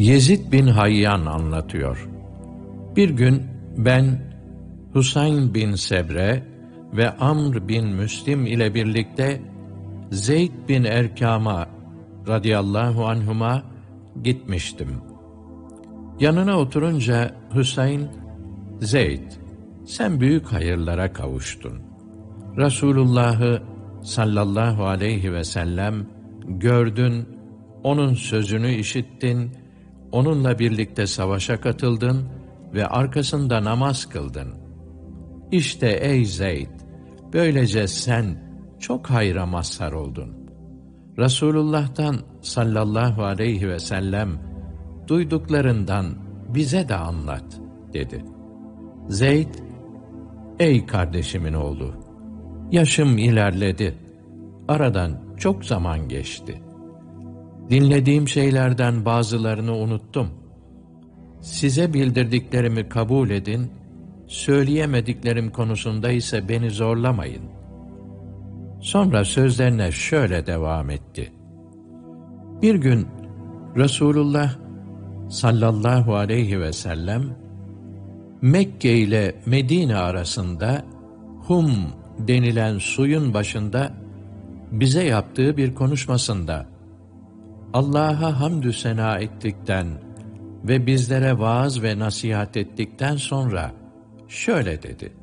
Yezid bin Hayyan anlatıyor. Bir gün ben Husayn bin Sebre ve Amr bin Müslim ile birlikte Zeyd bin Erkam'a radıyallahu anhuma gitmiştim. Yanına oturunca Husayn, "Zeyd, sen büyük hayırlara kavuştun. Resulullah'ı sallallahu aleyhi ve sellem gördün, onun sözünü işittin, onunla birlikte savaşa katıldın ve arkasında namaz kıldın. İşte ey Zeyd, böylece sen çok hayra mazhar oldun. Resulullah'tan sallallahu aleyhi ve sellem duyduklarından bize de anlat," dedi. Zeyd, "Ey kardeşimin oğlu, yaşım ilerledi. Aradan çok zaman geçti. Dinlediğim şeylerden bazılarını unuttum. Size bildirdiklerimi kabul edin, söyleyemediklerim konusunda ise beni zorlamayın." Sonra sözlerine şöyle devam etti. Bir gün Resulullah sallallahu aleyhi ve sellem Mekke ile Medine arasında Hum denilen suyun başında bize yaptığı bir konuşmasında Allah'a hamdü sena ettikten ve bizlere vaaz ve nasihat ettikten sonra şöyle dedi: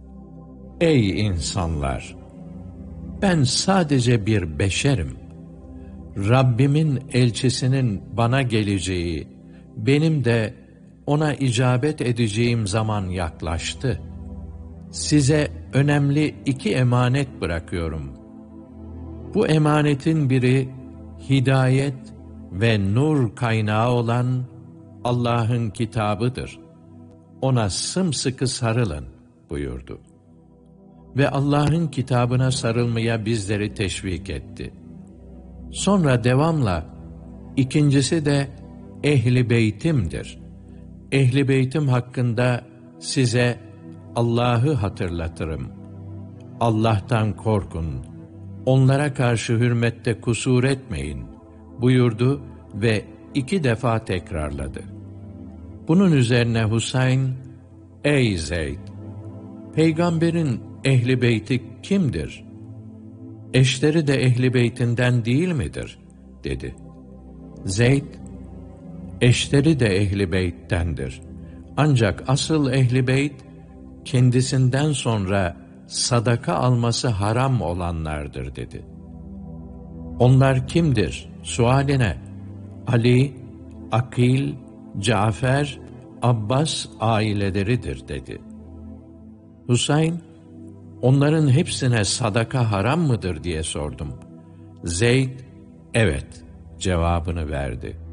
"Ey insanlar! Ben sadece bir beşerim. Rabbimin elçisinin bana geleceği, benim de ona icabet edeceğim zaman yaklaştı. Size önemli 2 emanet bırakıyorum. Bu emanetin biri hidayet ve nur kaynağı olan Allah'ın kitabıdır. Ona sımsıkı sarılın," buyurdu. Ve Allah'ın kitabına sarılmaya bizleri teşvik etti. Sonra devamla, "İkincisi de Ehl-i Beytim'dir. Ehl-i Beytim hakkında size Allah'ı hatırlatırım. Allah'tan korkun, onlara karşı hürmette kusur etmeyin," buyurdu ve 2 defa tekrarladı. Bunun üzerine Husayn, "Ey Zeyd, Peygamberin Ehl-i Beyti kimdir? Eşleri de Ehl-i Beytinden değil midir?" dedi. Zeyd, "Eşleri de Ehl-i Beyt'tendir. Ancak asıl Ehl-i Beyt, kendisinden sonra sadaka alması haram olanlardır," dedi. "Onlar kimdir?" sualine, "Ali, Akil, Cafer, Abbas aileleridir," dedi. Husayn, "Onların hepsine sadaka haram mıdır?" diye sordum. Zeyd, "Evet," cevabını verdi.